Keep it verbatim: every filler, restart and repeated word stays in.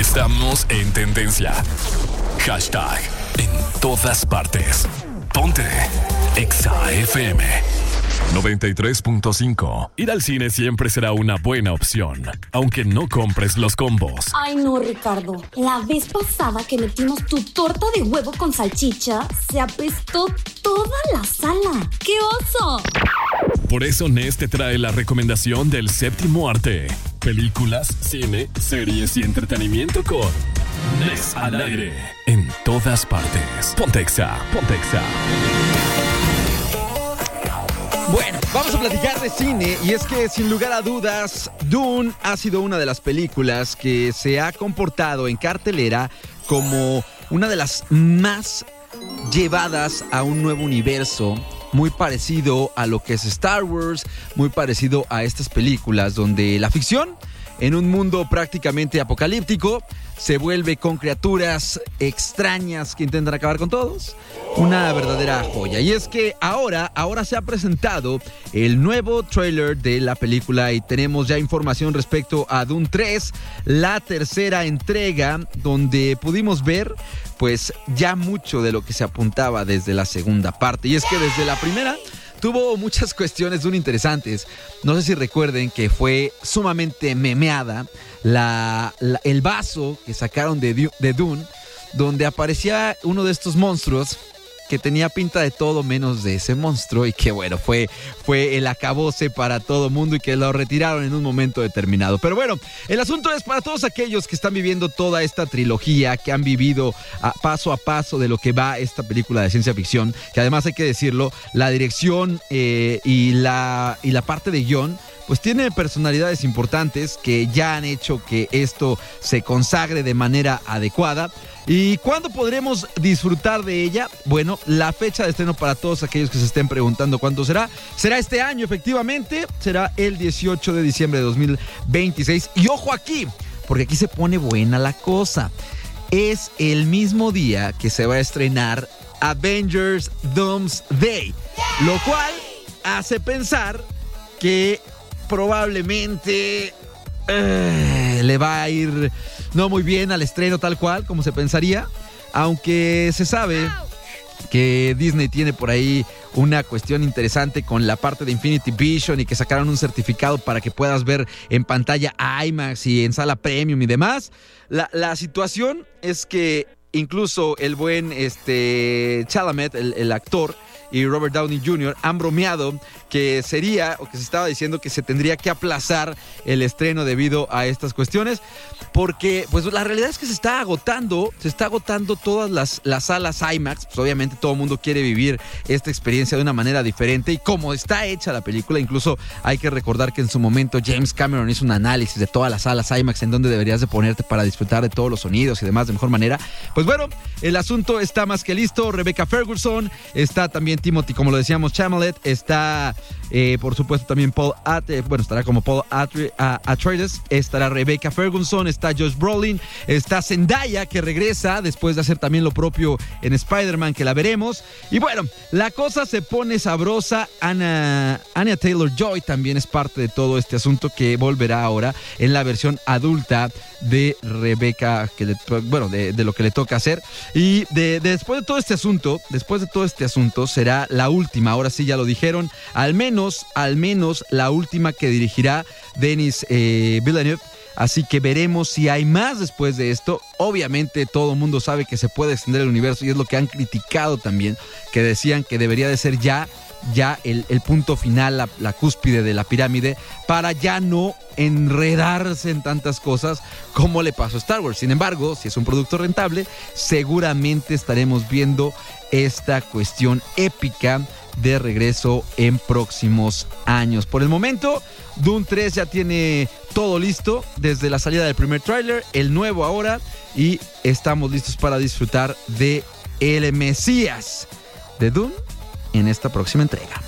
Estamos en tendencia. Hashtag en todas partes. Ponte Exa F M noventa y tres punto cinco. Ir al cine siempre será una buena opción, aunque no compres los combos. Ay no, Ricardo, la vez pasada que metimos tu torta de huevo con salchicha, se apestó toda la sala. ¡Qué oso! Por eso Nes te trae la recomendación del séptimo arte. Películas, cine, series y entretenimiento con Nes al aire. En todas partes. Ponte Exa, ponte Exa. Bueno, vamos a platicar de cine y es que sin lugar a dudas, Dune ha sido una de las películas que se ha comportado en cartelera como una de las más llevadas a un nuevo universo, muy parecido a lo que es Star Wars, muy parecido a estas películas donde la ficción en un mundo prácticamente apocalíptico se vuelve con criaturas extrañas que intentan acabar con todos. Una verdadera joya. Y es que ahora, ahora se ha presentado el nuevo tráiler de la película y tenemos ya información respecto a Dune tres, la tercera entrega, donde pudimos ver pues ya mucho de lo que se apuntaba desde la segunda parte. Y es que desde la primera tuvo muchas cuestiones Dune interesantes. No sé si recuerden que fue sumamente memeada la, la, el vaso que sacaron de, de Dune, donde aparecía uno de estos monstruos que tenía pinta de todo menos de ese monstruo y que bueno, fue, fue el acabose para todo mundo y que lo retiraron en un momento determinado. Pero bueno, el asunto es para todos aquellos que están viviendo toda esta trilogía, que han vivido a paso a paso de lo que va esta película de ciencia ficción, que además hay que decirlo, la dirección eh, y, la, y la parte de guión pues tiene personalidades importantes que ya han hecho que esto se consagre de manera adecuada. ¿Y cuándo podremos disfrutar de ella? Bueno, la fecha de estreno para todos aquellos que se estén preguntando cuándo será, será este año efectivamente, será el dieciocho de diciembre de dos mil veintiséis. Y ojo aquí, porque aquí se pone buena la cosa. Es el mismo día que se va a estrenar Avengers Doomsday, lo cual hace pensar que probablemente eh, le va a ir no muy bien al estreno tal cual como se pensaría, aunque se sabe que Disney tiene por ahí una cuestión interesante con la parte de Infinity Vision y que sacaron un certificado para que puedas ver en pantalla IMAX y en sala premium y demás. La, la situación es que incluso el buen este, Chalamet, el, el actor, y Robert Downey junior han bromeado que sería, o que se estaba diciendo que se tendría que aplazar el estreno debido a estas cuestiones, porque pues la realidad es que se está agotando, se está agotando todas las, las salas IMAX. Pues obviamente todo el mundo quiere vivir esta experiencia de una manera diferente, y como está hecha la película, incluso hay que recordar que en su momento James Cameron hizo un análisis de todas las salas IMAX en donde deberías de ponerte para disfrutar de todos los sonidos y demás de mejor manera. Pues bueno, el asunto está más que listo. Rebecca Ferguson, está también Timothy, como lo decíamos, Chalamet, está eh, por supuesto también Paul Atreides, bueno, estará como Paul Atreides, estará Rebecca Ferguson, está Josh Brolin, está Zendaya, que regresa después de hacer también lo propio en Spider-Man, que la veremos. Y bueno, la cosa se pone sabrosa. Anna, Anya Taylor-Joy también es parte de todo este asunto, que volverá ahora en la versión adulta de Rebecca, que le, bueno, de, de lo que le toca hacer. Y de, de después de todo este asunto, después de todo este asunto, será la última, ahora sí ya lo dijeron, al menos, al menos la última que dirigirá Denis eh, Villeneuve. Así que veremos si hay más después de esto. Obviamente todo el mundo sabe que se puede extender el universo, y es lo que han criticado también, que decían que debería de ser ya, ya el, el punto final, la, la cúspide de la pirámide, para ya no enredarse en tantas cosas como le pasó a Star Wars. Sin embargo, si es un producto rentable, seguramente estaremos viendo esta cuestión épica de regreso en próximos años. Por el momento, Dune tres ya tiene todo listo, desde la salida del primer tráiler, el nuevo ahora, y estamos listos para disfrutar de el Mesías de Dune en esta próxima entrega.